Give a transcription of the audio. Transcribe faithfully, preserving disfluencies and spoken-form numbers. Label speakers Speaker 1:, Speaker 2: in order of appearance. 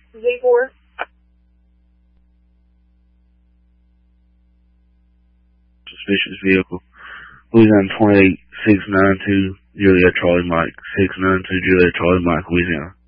Speaker 1: Z four.
Speaker 2: Suspicious vehicle. Louisiana twenty-eight six nine two, Juliet Charlie Mike. six nine two Juliet Charlie Mike, Louisiana.